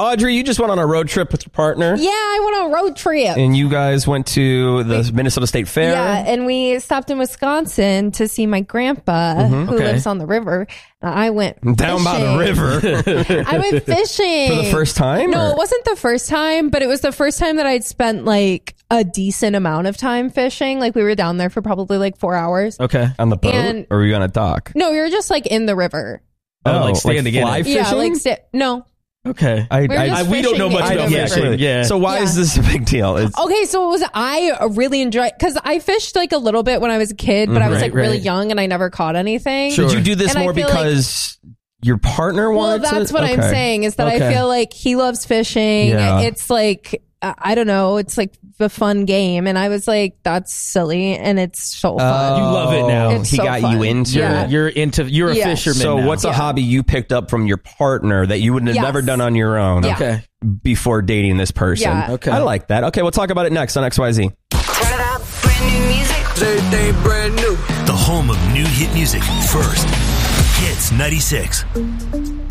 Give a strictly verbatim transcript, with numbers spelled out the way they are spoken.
Audrey, you just went on a road trip with your partner. Yeah, I went on a road trip. And you guys went to the we, Minnesota State Fair. Yeah, and we stopped in Wisconsin to see my grandpa mm-hmm. who okay. lives on the river. I went down fishing. by the river. I went fishing for the first time. No, or? It wasn't the first time, but it was the first time that I'd spent like a decent amount of time fishing. Like we were down there for probably like four hours. Okay, on the boat, and, or were you on a dock? No, we were just like in the river. Oh, oh like standing like fly in it. Yeah, like sta- no. Okay, I, we, I, we don't know much about fishing. Yeah. So why yeah. is this a big deal? It's- okay, so it was I really enjoyed because I fished like a little bit when I was a kid, but mm-hmm. I was like right, really right. young and I never caught anything. Sure. Did you do this and more because like, your partner wanted? Well, that's to? what okay. I'm saying is that okay. I feel like he loves fishing. Yeah. It's like I don't know. It's like a fun game, and I was like, "That's silly," and it's so fun. Oh, you love it now. It's he so got fun. you into yeah. it. You're into. You're a yes. fisherman. So, now. what's a yeah. hobby you picked up from your partner that you would have yes. never done on your own? Yeah. Okay. Before dating this person. Yeah. Okay. I like that. Okay, we'll talk about it next on X Y Z. Turn it up. Brand new music. Everything brand new. The home of new hit music. First, Hits ninety-six.